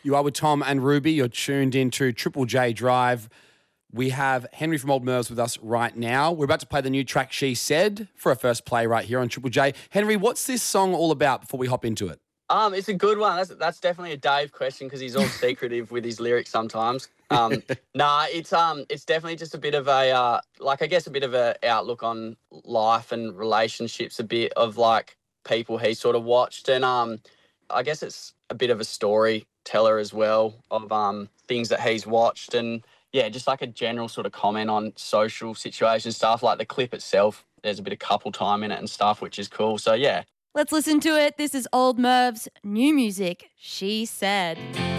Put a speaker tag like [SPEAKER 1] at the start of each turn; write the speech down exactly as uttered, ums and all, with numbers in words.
[SPEAKER 1] You are with Tom and Ruby. You're tuned into Triple J Drive. We have Henry from Old Mervs with us right now. We're about to play the new track, She Said, for our first play right here on Triple J. Henry, what's this song all about before we hop into it?
[SPEAKER 2] Um, it's a good one. That's that's definitely a Dave question because he's all secretive with his lyrics sometimes. Um, nah, it's um, it's definitely just a bit of a uh, like I guess a bit of a outlook on life and relationships. A bit of like people he sort of watched, and um, I guess it's a bit of a storyteller as well of um things that he's watched, and yeah, just like a general sort of comment on social situation stuff. Like the clip itself, there's a bit of couple time in it and stuff, which is cool. So yeah.
[SPEAKER 3] Let's listen to it. This is Old Merv's new music, She Said.